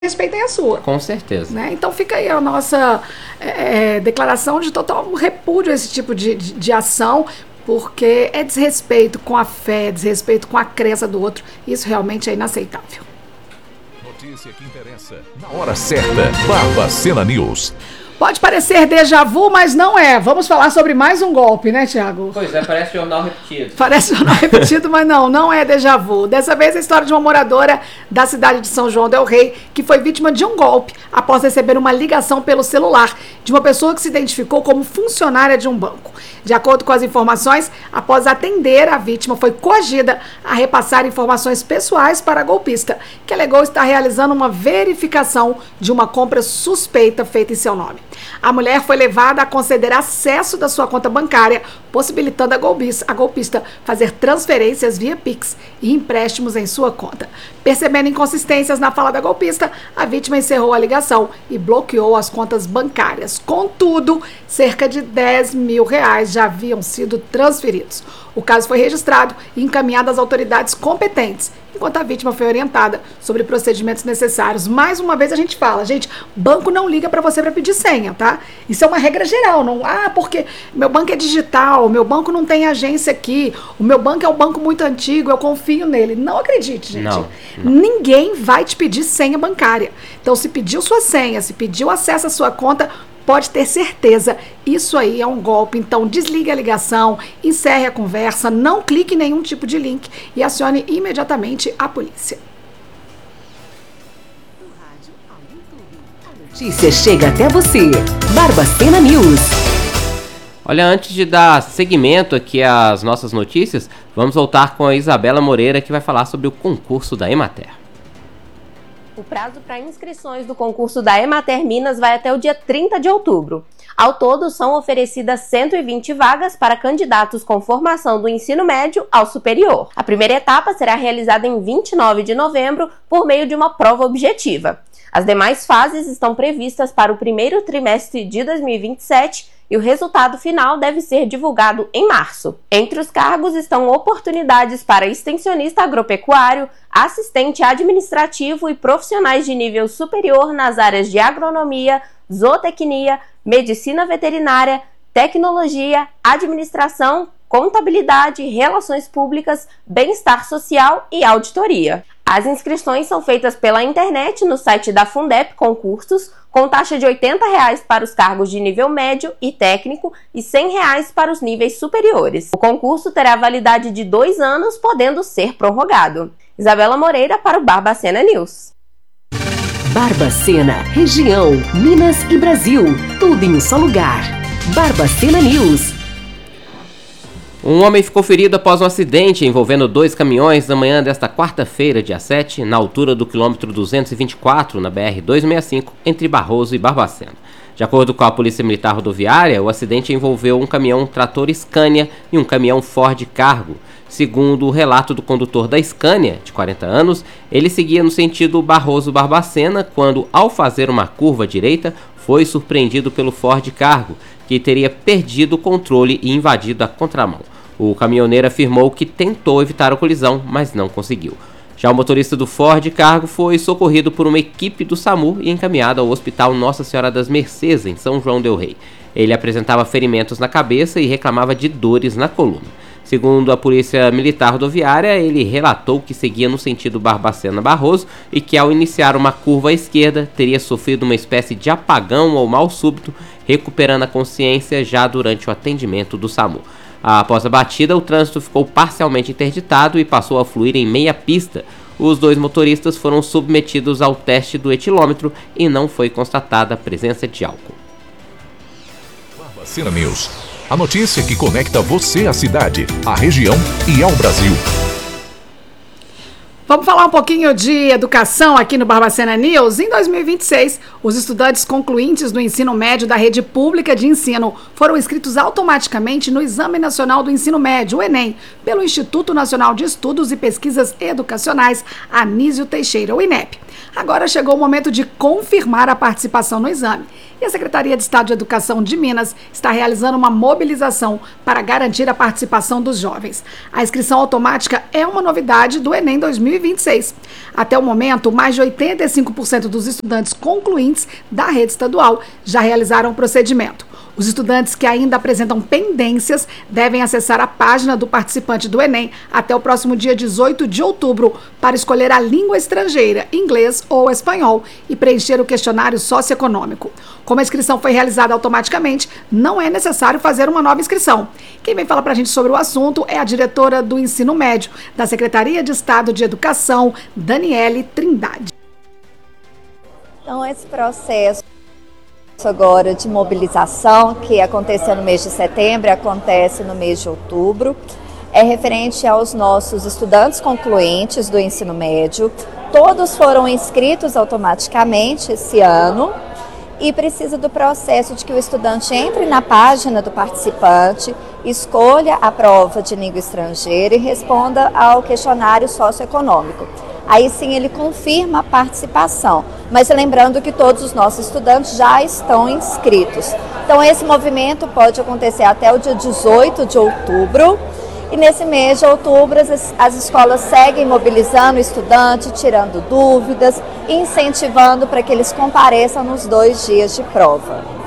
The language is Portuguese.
respeitem a sua. Com certeza. Né? Então fica aí a nossa declaração de total repúdio a esse tipo de ação, porque é desrespeito com a fé, é desrespeito com a crença do outro. Isso realmente é inaceitável. Notícia que interessa, na hora certa, Barbacena News. Pode parecer déjà vu, mas não é. Vamos falar sobre mais um golpe, né, Thiago? Pois é, parece jornal repetido. Parece jornal repetido, mas não é déjà vu. Dessa vez a história de uma moradora da cidade de São João del Rei, que foi vítima de um golpe após receber uma ligação pelo celular de uma pessoa que se identificou como funcionária de um banco. De acordo com as informações, após atender, a vítima foi coagida a repassar informações pessoais para a golpista, que alegou estar realizando uma verificação de uma compra suspeita feita em seu nome. A mulher foi levada a conceder acesso da sua conta bancária, possibilitando a golpista fazer transferências via Pix e empréstimos em sua conta. Percebendo inconsistências na fala da golpista, a vítima encerrou a ligação e bloqueou as contas bancárias. Contudo, cerca de R$10 mil já haviam sido transferidos. O caso foi registrado e encaminhado às autoridades competentes, enquanto a vítima foi orientada sobre procedimentos necessários. Mais uma vez a gente fala, gente, banco não liga para você para pedir senha, tá? Isso é uma regra geral, não, porque meu banco é digital, meu banco não tem agência aqui, o meu banco é um banco muito antigo, eu confio nele. Não acredite, gente. Não. Ninguém vai te pedir senha bancária. Então, se pediu sua senha, se pediu acesso à sua conta, pode ter certeza, isso aí é um golpe. Então desligue a ligação, encerre a conversa, não clique em nenhum tipo de link e acione imediatamente a polícia. A notícia chega até você. Barbacena News. Olha, antes de dar seguimento aqui às nossas notícias, vamos voltar com a Isabela Moreira, que vai falar sobre o concurso da Emater. O prazo para inscrições do concurso da Emater Minas vai até o dia 30 de outubro. Ao todo, são oferecidas 120 vagas para candidatos com formação do ensino médio ao superior. A primeira etapa será realizada em 29 de novembro por meio de uma prova objetiva. As demais fases estão previstas para o primeiro trimestre de 2027 e o resultado final deve ser divulgado em março. Entre os cargos estão oportunidades para extensionista agropecuário, assistente administrativo e profissionais de nível superior nas áreas de agronomia, zootecnia, medicina veterinária, tecnologia, administração, contabilidade, relações públicas, bem-estar social e auditoria. As inscrições são feitas pela internet no site da Fundep Concursos, com taxa de R$ 80 para os cargos de nível médio e técnico e R$ 100 para os níveis superiores. O concurso terá validade de 2 anos, podendo ser prorrogado. Isabela Moreira para o Barbacena News. Barbacena, região, Minas e Brasil. Tudo em um só lugar. Barbacena News. Um homem ficou ferido após um acidente envolvendo 2 caminhões na manhã desta quarta-feira, dia 7, na altura do quilômetro 224, na BR-265, entre Barroso e Barbacena. De acordo com a Polícia Militar Rodoviária, o acidente envolveu um caminhão trator Scania e um caminhão Ford Cargo. Segundo o relato do condutor da Scania, de 40 anos, ele seguia no sentido Barroso-Barbacena quando, ao fazer uma curva à direita, foi surpreendido pelo Ford Cargo, que teria perdido o controle e invadido a contramão. O caminhoneiro afirmou que tentou evitar a colisão, mas não conseguiu. Já o motorista do Ford Cargo foi socorrido por uma equipe do SAMU e encaminhado ao Hospital Nossa Senhora das Mercês, em São João del Rei. Ele apresentava ferimentos na cabeça e reclamava de dores na coluna. Segundo a Polícia Militar Rodoviária, ele relatou que seguia no sentido Barbacena-Barroso e que, ao iniciar uma curva à esquerda, teria sofrido uma espécie de apagão ou mal súbito, recuperando a consciência já durante o atendimento do SAMU. Após a batida, o trânsito ficou parcialmente interditado e passou a fluir em meia pista. Os 2 motoristas foram submetidos ao teste do etilômetro e não foi constatada a presença de álcool. Barbacena News. A notícia que conecta você à cidade, à região e ao Brasil. Vamos falar um pouquinho de educação aqui no Barbacena News. Em 2026, os estudantes concluintes do ensino médio da rede pública de ensino foram inscritos automaticamente no Exame Nacional do Ensino Médio, o Enem, pelo Instituto Nacional de Estudos e Pesquisas Educacionais, Anísio Teixeira, o INEP. Agora chegou o momento de confirmar a participação no exame. E a Secretaria de Estado de Educação de Minas está realizando uma mobilização para garantir a participação dos jovens. A inscrição automática é uma novidade do Enem 2026. Até o momento, mais de 85% dos estudantes concluintes da rede estadual já realizaram o procedimento. Os estudantes que ainda apresentam pendências devem acessar a página do participante do Enem até o próximo dia 18 de outubro para escolher a língua estrangeira, inglês ou espanhol, e preencher o questionário socioeconômico. Como a inscrição foi realizada automaticamente, não é necessário fazer uma nova inscrição. Quem vem falar para a gente sobre o assunto é a diretora do Ensino Médio da Secretaria de Estado de Educação, Daniele Trindade. Então, esse processo agora de mobilização, que aconteceu no mês de setembro, acontece no mês de outubro, é referente aos nossos estudantes concluintes do ensino médio. Todos foram inscritos automaticamente esse ano e precisa do processo de que o estudante entre na página do participante, escolha a prova de língua estrangeira e responda ao questionário socioeconômico. Aí sim ele confirma a participação, mas lembrando que todos os nossos estudantes já estão inscritos. Então esse movimento pode acontecer até o dia 18 de outubro, e nesse mês de outubro as escolas seguem mobilizando o estudante, tirando dúvidas, incentivando para que eles compareçam nos 2 dias de prova.